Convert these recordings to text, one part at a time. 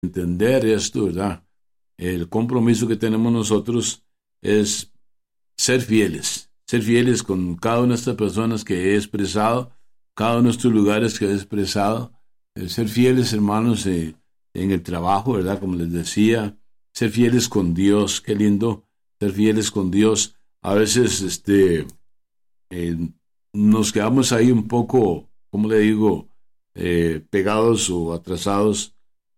entender esto, ¿verdad? El compromiso que tenemos nosotros es ser fieles con cada una de estas personas que he expresado, cada uno de estos lugares que he expresado, ser fieles, hermanos, en el trabajo, ¿verdad? Como les decía, ser fieles con Dios, qué lindo, ser fieles con Dios. A veces, nos quedamos ahí un poco, ¿cómo le digo?, pegados o atrasados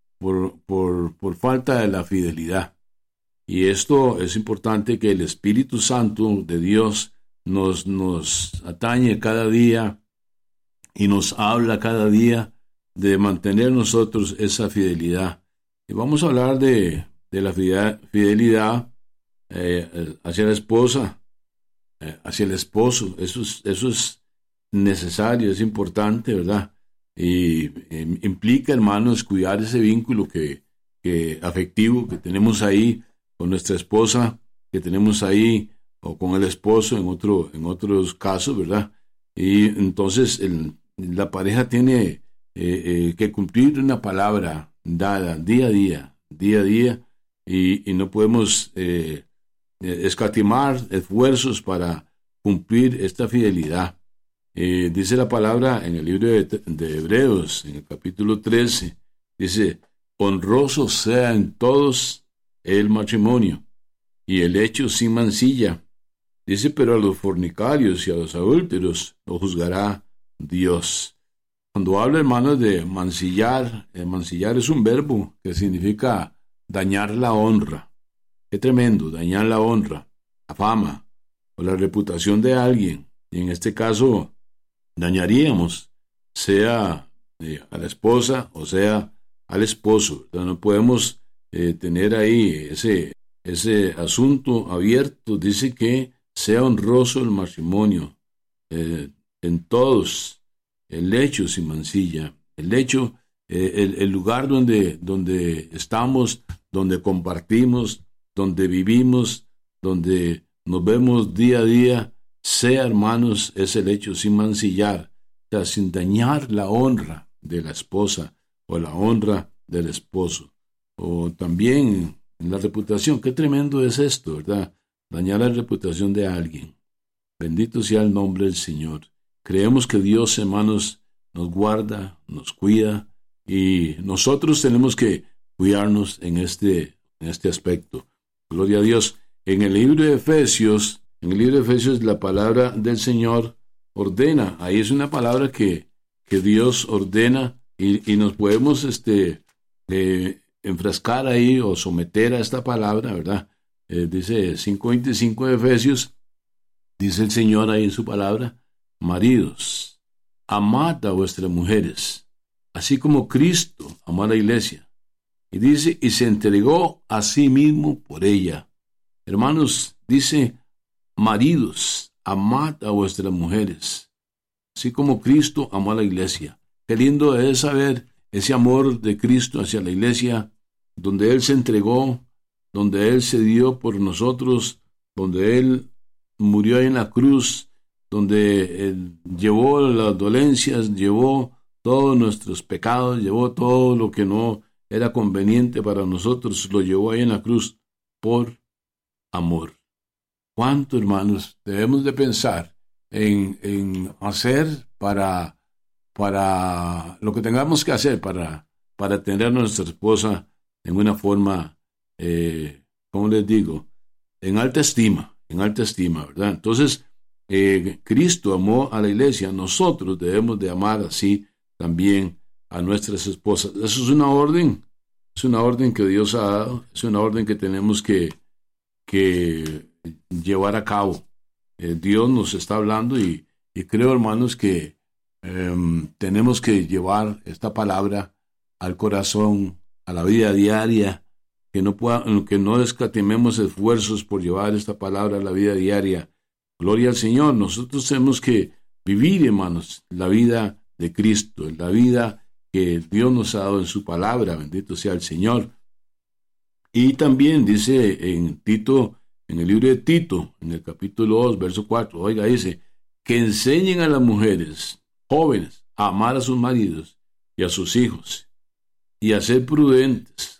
por falta de la fidelidad. Y esto es importante, que el Espíritu Santo de Dios nos atañe cada día y nos habla cada día de mantener nosotros esa fidelidad. Y vamos a hablar de la fidelidad hacia la esposa, hacia el esposo. Eso es necesario, es importante, ¿verdad? Y implica, hermanos, cuidar ese vínculo que afectivo que tenemos ahí con nuestra esposa, que tenemos ahí, o con el esposo en otros casos, ¿verdad? Y entonces la pareja tiene que cumplir una palabra dada día a día, y no podemos escatimar esfuerzos para cumplir esta fidelidad. Dice la palabra en el libro de Hebreos, en el capítulo 13, dice: honroso sea en todos el matrimonio, y el hecho sin mancilla. Dice: pero a los fornicarios y a los adúlteros lo juzgará Dios. Cuando habla, hermanos, de mancillar, mancillar es un verbo que significa dañar la honra. Qué tremendo, dañar la honra, la fama o la reputación de alguien. Y en este caso dañaríamos, sea a la esposa o sea al esposo. Entonces, no podemos tener ahí ese asunto abierto. Dice que sea honroso el matrimonio, en todos, el lecho sin mancilla, el lecho, el lugar donde estamos, donde compartimos, donde vivimos, donde nos vemos día a día, sea, hermanos, ese lecho sin mancillar, o sea, sin dañar la honra de la esposa o la honra del esposo, o también la reputación. Qué tremendo es esto, ¿verdad? Dañar la reputación de alguien. Bendito sea el nombre del Señor. Creemos que Dios, hermanos, nos guarda, nos cuida, y nosotros tenemos que cuidarnos en este aspecto. Gloria a Dios. En el libro de Efesios, la palabra del Señor ordena. Ahí es una palabra que Dios ordena, y nos podemos enfrascar ahí o someter a esta palabra, ¿verdad? Dice 5:25 de Efesios, dice el Señor ahí en su palabra: maridos, amad a vuestras mujeres, así como Cristo amó a la iglesia. Y dice: y se entregó a sí mismo por ella. Hermanos, dice: maridos, amad a vuestras mujeres, así como Cristo amó a la iglesia. Qué lindo es saber ese amor de Cristo hacia la iglesia, donde Él se entregó, donde Él se dio por nosotros, donde Él murió en la cruz, donde Él llevó las dolencias, llevó todos nuestros pecados, llevó todo lo que no era conveniente para nosotros, lo llevó ahí en la cruz por amor. ¿Cuánto, hermanos, debemos de pensar en hacer para lo que tengamos que hacer para tener a nuestra esposa en una forma, ¿cómo les digo?, en alta estima, ¿verdad? Entonces, Cristo amó a la iglesia, nosotros debemos de amar así también a nuestras esposas. Eso es una orden que Dios ha dado, es una orden que tenemos que llevar a cabo. Dios nos está hablando, y creo, hermanos, que tenemos que llevar esta palabra al corazón, a la vida diaria, que no escatimemos esfuerzos por llevar esta palabra a la vida diaria. Gloria al Señor. Nosotros tenemos que vivir, hermanos, la vida de Cristo, la vida que Dios nos ha dado en su palabra. Bendito sea el Señor. Y también dice en Tito, en el libro de Tito, en el capítulo 2, verso 4, oiga, dice: que enseñen a las mujeres jóvenes a amar a sus maridos y a sus hijos, y a ser prudentes,